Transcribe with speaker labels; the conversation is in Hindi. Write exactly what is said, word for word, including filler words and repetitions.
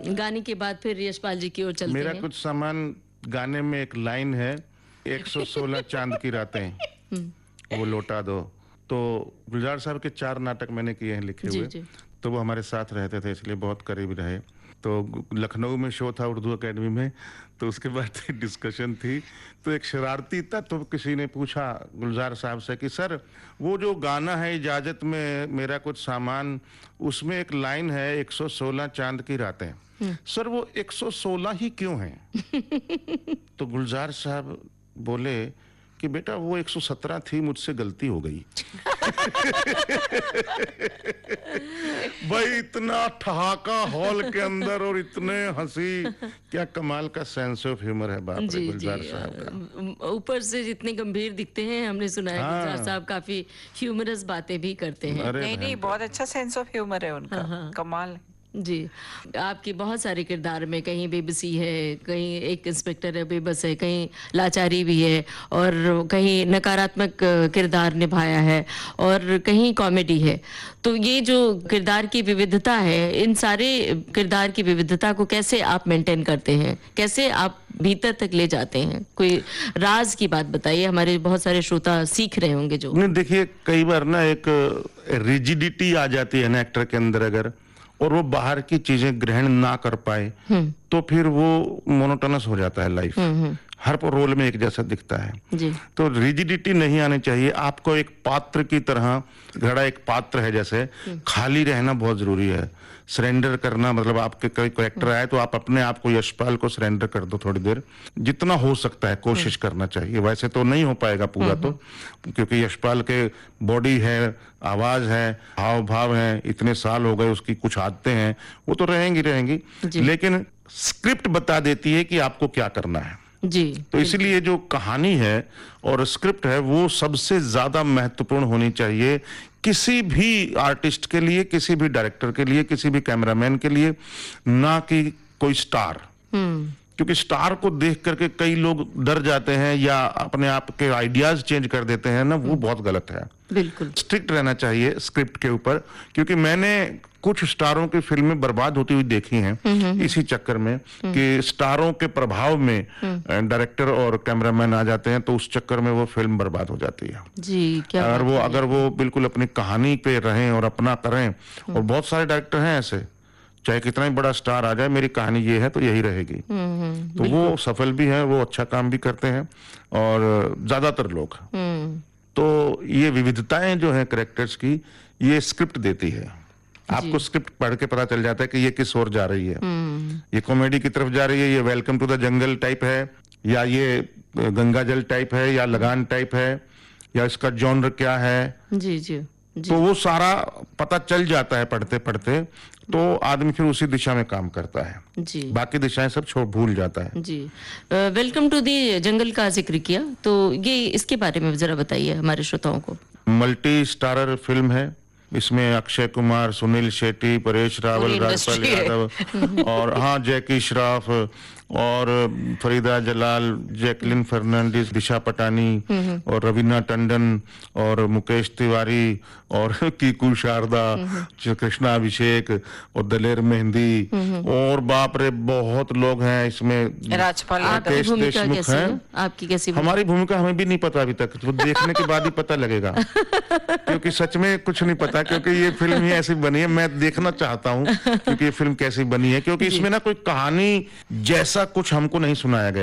Speaker 1: गाने के बाद फिर यशपाल जी की ओर चलते
Speaker 2: मेरा
Speaker 1: हैं।
Speaker 2: कुछ सामान गाने में एक लाइन है, एक सौ सोलह चांद की रातें वो लौटा दो। तो गुलजार साहब के चार नाटक मैंने किए हैं लिखे
Speaker 1: जी,
Speaker 2: हुए,
Speaker 1: जी।
Speaker 2: तो वो हमारे साथ रहते थे इसलिए बहुत करीब रहे। तो लखनऊ में शो था उर्दू एकेडमी में, तो उसके बाद डिस्कशन थी, तो एक शरारती था, तो किसी ने पूछा गुलजार साहब से कि सर वो जो गाना है इजाजत में मेरा कुछ सामान, उसमें एक लाइन है एक सौ सोलह चांद की रातें, सर वो एक सौ सोलह ही क्यों है? तो गुलजार साहब बोले कि बेटा वो एक सौ सत्रह थी, मुझसे गलती हो गई। भाई इतना ठहाका हॉल के अंदर और इतने हंसी, क्या कमाल का सेंस ऑफ ह्यूमर है बाप रे
Speaker 1: जी,
Speaker 2: गुलजार
Speaker 1: जी।
Speaker 2: साहब का।
Speaker 1: अ, ऊपर से जितने गंभीर दिखते हैं, हमने सुना है
Speaker 2: हाँ।
Speaker 1: गुलजार साहब काफी ह्यूमरस बातें भी करते हैं।
Speaker 2: अरे
Speaker 3: नहीं नहीं, बहुत अच्छा सेंस ऑफ ह्यूमर है उनका, कमाल है।
Speaker 1: जी, आपके बहुत सारे किरदार में कहीं बेबसी है, कहीं एक इंस्पेक्टर है बेबस है, कहीं लाचारी भी है, और कहीं नकारात्मक किरदार निभाया है, और कहीं कॉमेडी है। तो ये जो किरदार की विविधता है, इन सारे किरदार की विविधता को कैसे आप मेंटेन करते हैं, कैसे आप भीतर तक ले जाते हैं? कोई राज की बात बताइए, हमारे बहुत सारे श्रोता सीख रहे होंगे जो।
Speaker 2: नहीं देखिए, कई बार ना एक रिजिडिटी आ जाती है ना एक्टर के अंदर, अगर और वो बाहर की चीजें ग्रहण ना कर पाए तो फिर वो मोनोटोनस हो जाता है लाइफ, हर रोल में एक जैसा दिखता है।
Speaker 1: जी।
Speaker 2: तो रिजिडिटी नहीं आनी चाहिए, आपको एक पात्र की तरह, घड़ा एक पात्र है जैसे, खाली रहना बहुत जरूरी है। सरेंडर करना, मतलब आपके कोई कैरेक्टर आए तो आप अपने आप को, यशपाल को सरेंडर कर दो थोड़ी देर, जितना हो सकता है कोशिश करना चाहिए। वैसे तो नहीं हो पाएगा पूरा तो, क्योंकि यशपाल के बॉडी है, आवाज है, हाव भाव है, इतने साल हो गए, उसकी कुछ आदतें हैं, वो तो रहेंगी रहेंगी, लेकिन स्क्रिप्ट बता देती है कि आपको क्या करना है।
Speaker 1: जी।
Speaker 2: तो इसीलिए जो कहानी है और स्क्रिप्ट है वो सबसे ज्यादा महत्वपूर्ण होनी चाहिए किसी भी आर्टिस्ट के लिए, किसी भी डायरेक्टर के लिए, किसी भी कैमरामैन के लिए, ना कि कोई स्टार। क्योंकि स्टार को देख करके कई लोग डर जाते हैं या अपने आप के आइडियाज चेंज कर देते हैं ना, वो बहुत गलत है।
Speaker 1: बिल्कुल
Speaker 2: स्ट्रिक्ट रहना चाहिए स्क्रिप्ट के ऊपर, क्योंकि मैंने कुछ स्टारों की फिल्में बर्बाद होती हुई देखी हैं इसी चक्कर में कि स्टारों के प्रभाव में डायरेक्टर और कैमरामैन आ जाते हैं, तो उस चक्कर में वो फिल्म बर्बाद हो जाती है।
Speaker 1: जी, क्या
Speaker 2: अगर
Speaker 1: बात
Speaker 2: वो
Speaker 1: है।
Speaker 2: अगर वो बिल्कुल अपनी कहानी पे रहें और अपना करें, और बहुत सारे डायरेक्टर हैं ऐसे, चाहे कितना ही बड़ा स्टार आ जाए, मेरी कहानी ये है तो यही रहेगी, तो वो सफल भी है, वो अच्छा काम भी करते हैं, और ज्यादातर लोग। तो ये विविधताएं जो है कैरेक्टर्स की, ये स्क्रिप्ट देती है। आपको स्क्रिप्ट पढ़ के पता चल जाता है कि ये किस ओर जा रही है, ये कॉमेडी की तरफ जा रही है, ये welcome to the jungle type है, या ये गंगा जल टाइप है, या लगान टाइप है, या इसका जॉनर क्या है।
Speaker 1: जी जी जी।
Speaker 2: तो वो सारा पता चल जाता है पढ़ते पढ़ते, तो आदमी फिर उसी दिशा में काम करता है,
Speaker 1: जी
Speaker 2: बाकी दिशाएं सब छोड़ भूल जाता है।
Speaker 1: जी। वेलकम टू दी जंगल का जिक्र किया, तो ये इसके बारे में जरा बताइए हमारे श्रोताओं को।
Speaker 2: मल्टी स्टारर फिल्म है, इसमें अक्षय कुमार, सुनील शेट्टी, परेश रावल, राजपाल यादव, और हाँ जैकी श्रॉफ, और फरीदा जलाल, जैकलिन फर्नांडिस, दिशा पटानी, और रवीना टंडन, और मुकेश तिवारी, और कीकू शारदा, कृष्णा अभिषेक, और दलेर मेहंदी, और बाप रे बहुत लोग हैं इसमें।
Speaker 3: राजपाल
Speaker 1: आपकी
Speaker 3: यादव।
Speaker 1: भूमिका कैसी है? आपकी कैसी भूमिका?
Speaker 2: हमारी भूमिका हमें भी नहीं पता अभी तक, वो देखने के बाद ही पता लगेगा, क्योंकि सच में कुछ नहीं पता, क्योंकि ये फिल्म ही ऐसी बनी है। मैं देखना चाहता हूँ क्योंकि ये फिल्म कैसी बनी है, क्योंकि इसमें ना कोई कहानी जैसा कुछ हमको नहीं सुनाया गया।